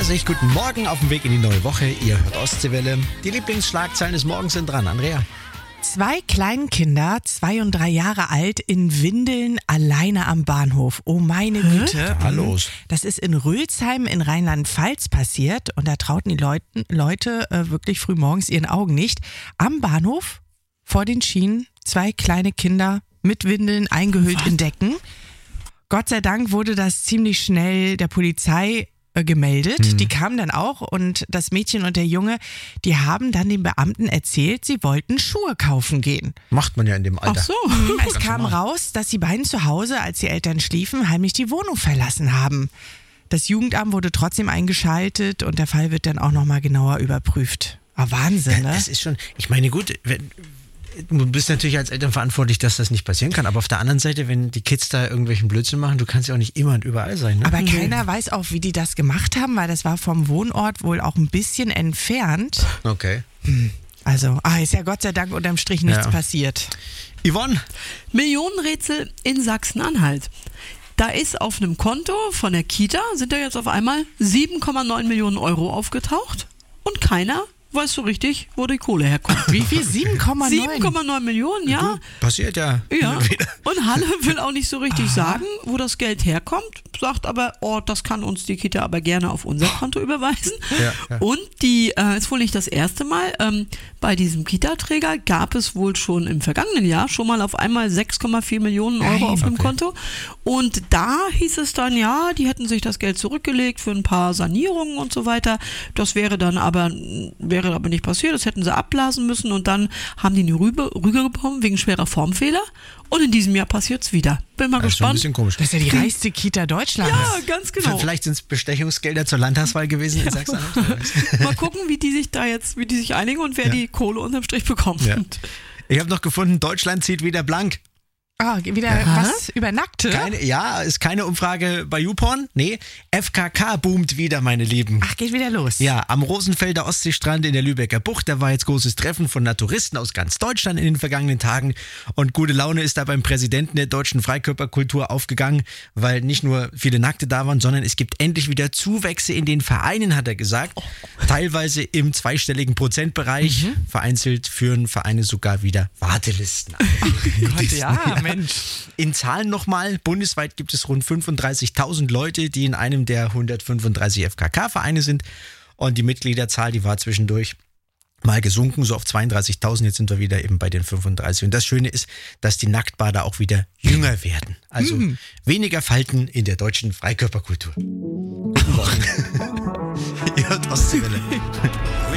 Also guten Morgen auf dem Weg in die neue Woche. Ihr hört Ostseewelle. Die Lieblingsschlagzeilen des Morgens sind dran. Andrea. 2 Kleinkinder, 2 und 3 Jahre alt, in Windeln alleine am Bahnhof. Oh meine Güte. Da los. Das ist in Rülsheim in Rheinland-Pfalz passiert und da trauten die Leute wirklich früh morgens ihren Augen nicht. Am Bahnhof, vor den Schienen, 2 kleine Kinder mit Windeln eingehüllt in Decken. Gott sei Dank wurde das ziemlich schnell der Polizei gemeldet. Die kamen dann auch und das Mädchen und der Junge, die haben dann den Beamten erzählt, sie wollten Schuhe kaufen gehen. Macht man ja in dem Alter. Ach so. Es kam raus, dass die beiden zu Hause, als die Eltern schliefen, heimlich die Wohnung verlassen haben. Das Jugendamt wurde trotzdem eingeschaltet und der Fall wird dann auch nochmal genauer überprüft. Aber Wahnsinn, ne? Das ist schon, ich meine gut, du bist natürlich als Eltern verantwortlich, dass das nicht passieren kann, aber auf der anderen Seite, wenn die Kids da irgendwelchen Blödsinn machen, du kannst ja auch nicht immer und überall sein. Ne? Aber keiner weiß auch, wie die das gemacht haben, weil das war vom Wohnort wohl auch ein bisschen entfernt. Okay. Also, ist ja Gott sei Dank unterm Strich nichts passiert. Yvonne? Millionenrätsel in Sachsen-Anhalt. Da ist auf einem Konto von der Kita, sind da jetzt auf einmal 7,9 Millionen Euro aufgetaucht und keiner weiß so richtig, wo die Kohle herkommt. Wie viel? 7,9? 7,9 Millionen, ja. Gut, passiert ja. Ja, Wieder. und Halle will auch nicht so richtig sagen, wo das Geld herkommt, sagt aber, das kann uns die Kita aber gerne auf unser Konto überweisen. Ja. Und ist wohl nicht das erste Mal, bei diesem Kita-Träger gab es wohl schon im vergangenen Jahr schon mal auf einmal 6,4 Millionen Euro auf dem Konto. Und da hieß es dann, ja, die hätten sich das Geld zurückgelegt für ein paar Sanierungen und so weiter. Das wäre aber nicht passiert, das hätten sie abblasen müssen und dann haben die Rüge bekommen wegen schwerer Formfehler und in diesem Jahr passiert es wieder. Bin mal Das ist schon ein gespannt. bisschen komisch. Das ist ja die reichste Kita Deutschlands. Ja, ganz genau. Vielleicht sind es Bestechungsgelder zur Landtagswahl gewesen in Sachsen-Anhalt. Mal gucken, wie die sich einigen und wer die Kohle unterm Strich bekommt. Ja. Ich habe noch gefunden, Deutschland zieht wieder blank. Wieder was über Nackte? Ist keine Umfrage bei YouPorn. Nee, FKK boomt wieder, meine Lieben. Ach, geht wieder los. Ja, am Rosenfelder Ostseestrand in der Lübecker Bucht, da war jetzt großes Treffen von Naturisten aus ganz Deutschland in den vergangenen Tagen und gute Laune ist da beim Präsidenten der deutschen Freikörperkultur aufgegangen, weil nicht nur viele Nackte da waren, sondern es gibt endlich wieder Zuwächse in den Vereinen, hat er gesagt. Teilweise im zweistelligen Prozentbereich. Vereinzelt führen Vereine sogar wieder Wartelisten ein. Gott, ja, Mensch. In Zahlen nochmal, bundesweit gibt es rund 35.000 Leute, die in einem der 135 FKK-Vereine sind und die Mitgliederzahl, die war zwischendurch mal gesunken, so auf 32.000, jetzt sind wir wieder eben bei den 35. Und das Schöne ist, dass die Nacktbader auch wieder jünger werden. Also weniger Falten in der deutschen Freikörperkultur. Guten Morgen. Ihr hört Ostseewelle.